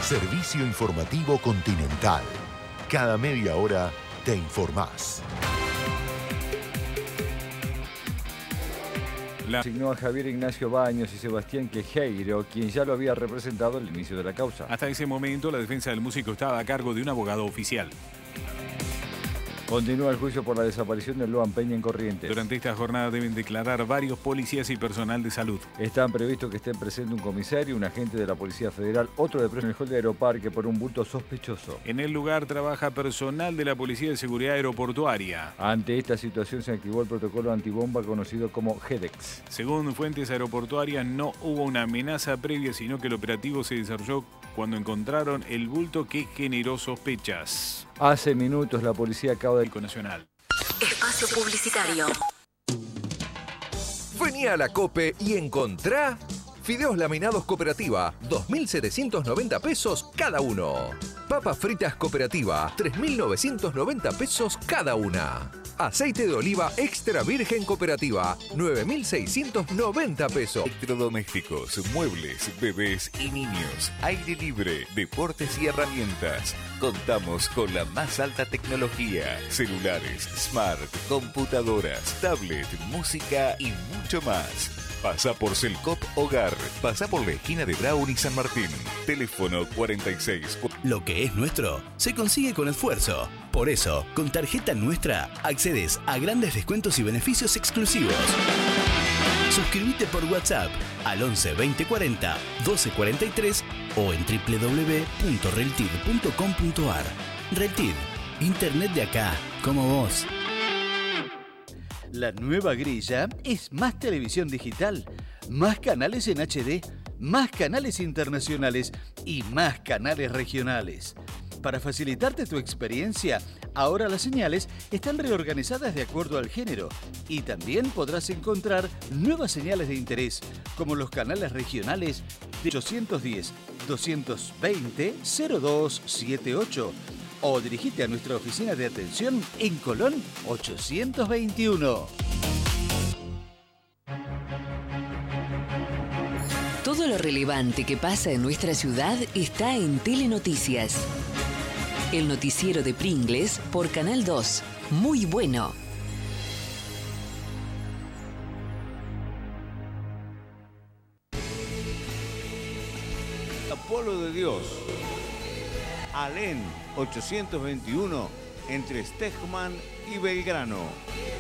Servicio informativo Continental. Cada media hora te informás. Asignó a Javier Ignacio Baños y Sebastián Quejeiro, quien ya lo había representado al inicio de la causa. Hasta ese momento, la defensa del músico estaba a cargo de un abogado oficial. Continúa el juicio por la desaparición de Loan Peña en Corrientes. Durante esta jornada deben declarar varios policías y personal de salud. Están previstos que estén presentes un comisario, un agente de la Policía Federal, otro de preso en el hall de Aeroparque por un bulto sospechoso. En el lugar trabaja personal de la Policía de Seguridad Aeroportuaria. Ante esta situación se activó el protocolo antibomba conocido como GEDEX. Según fuentes aeroportuarias, no hubo una amenaza previa, sino que el operativo se desarrolló cuando encontraron el bulto que generó sospechas. Hace minutos la policía acaba de... Nacional. Espacio publicitario. Vení a la COPE y encontrá fideos laminados Cooperativa, 2.790 pesos cada uno. Papas fritas Cooperativa, 3.990 pesos cada una. Aceite de oliva extra virgen Cooperativa, 9.690 pesos. Electrodomésticos, muebles, bebés y niños, aire libre, deportes y herramientas. Contamos con la más alta tecnología, celulares, smart, computadoras, tablet, música y mucho más. Pasa por Selcop Hogar. Pasa por la esquina de Brown y San Martín. Teléfono 46. Lo que es nuestro se consigue con esfuerzo. Por eso, con tarjeta nuestra, accedes a grandes descuentos y beneficios exclusivos. Suscríbete por WhatsApp al 11 20 40 12 43 o en www.reltid.com.ar. Reltid, internet de acá, como vos. La nueva grilla es más televisión digital, más canales en HD, más canales internacionales y más canales regionales. Para facilitarte tu experiencia, ahora las señales están reorganizadas de acuerdo al género y también podrás encontrar nuevas señales de interés, como los canales regionales de 810 220 0278 o dirigite a nuestra oficina de atención en Colón 821. Todo lo relevante que pasa en nuestra ciudad está en Telenoticias. El noticiero de Pringles por Canal 2. Muy bueno. Apolo de Dios. Alén 821 entre Stegman y Belgrano.